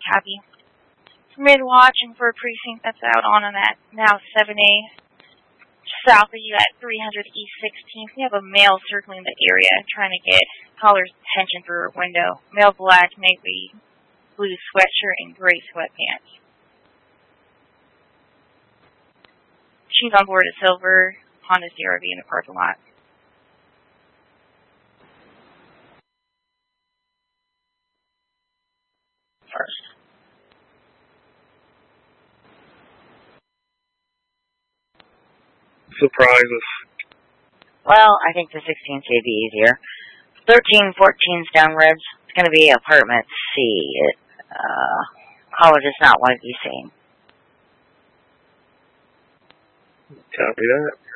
copy. Mid-watching for a precinct that's out on that now 7A. South of you at 300 East 16th. We have a male circling the area trying to get caller's attention through her window. Male black, navy blue sweatshirt and gray sweatpants. She's on board a silver Honda CRV in the parking lot. First. Surprises. Well, I think the 16th may be easier. 13, 14's down reds. It's going to be apartment C. Caller does not want to be seen. Copy that.